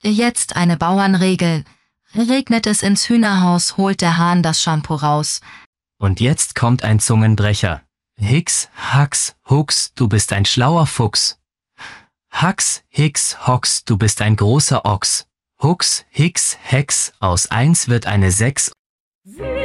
Jetzt eine Bauernregel. Regnet es ins Hühnerhaus, holt der Hahn das Shampoo raus. Und jetzt kommt ein Zungenbrecher. Hix, Hax, Hux, du bist ein schlauer Fuchs. Hax, Hix, Hox, du bist ein großer Ochs. Hux, Hix, Hex, aus 1 wird eine 6.